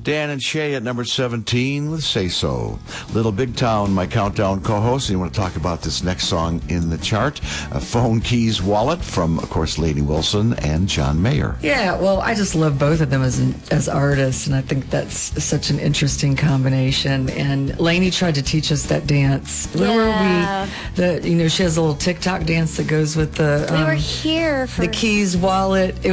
Dan and Shay at number 17 with Say So. Little Big Town, my countdown co-host. And you want to talk about this next song in the chart, Phone Keys Wallet from, of course, Lainey Wilson and John Mayer. Yeah, well, I just love both of them as artists, and I think that's such an interesting combination. And Lainey tried to teach us that dance. Yeah. Remember she has a little TikTok dance that goes with the we were here for the Keys Wallet.